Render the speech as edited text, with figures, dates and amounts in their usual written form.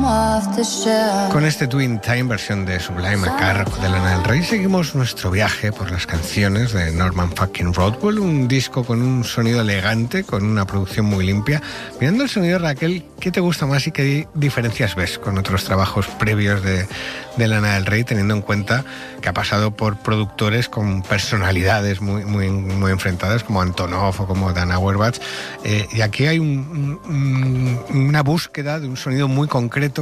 Con este Twin Time, versión de Sublime a cargo de Lana del Rey, seguimos nuestro viaje por las canciones de Norman fucking Rockwell, un disco con un sonido elegante, con una producción muy limpia. Mirando el sonido, Raquel, ¿qué te gusta más y qué diferencias ves con otros trabajos previos de Lana del Rey, teniendo en cuenta que ha pasado por productores con personalidades muy enfrentadas, como Antonov o como Dan Auerbach, y aquí hay una búsqueda de un sonido muy concreto